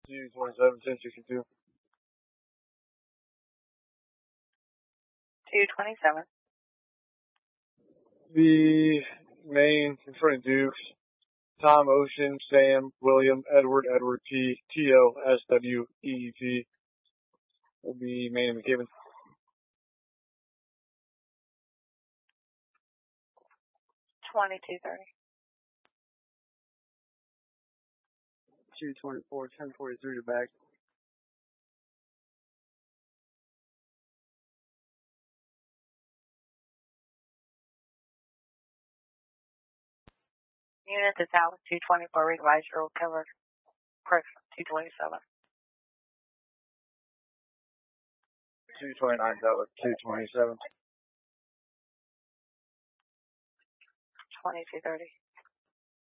227, 1062. 227. The main in front of Dukes. Tom, Ocean, Sam, William, Edward, Edward P, T-O, S-W, E-E-T. Will be main in McKibben. 2230. 224, 1043 to back. Unit to Tower 224, readvise your recovered. Press 227. 229, Tower 227. 2230.